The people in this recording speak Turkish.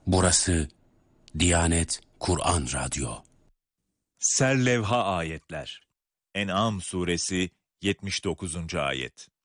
Burası Diyanet Kur'an Radyo. Serlevha ayetler. En'am suresi 79. ayet.